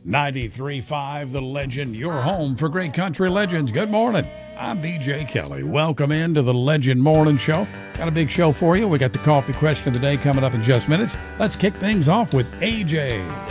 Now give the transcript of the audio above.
93.5 The Legend, your home for great country legends. Good morning. I'm BJ Kelly. Welcome into the Legend Morning Show. Got a big show for you. We got the coffee question of the day coming up in just minutes. Let's kick things off with AJ.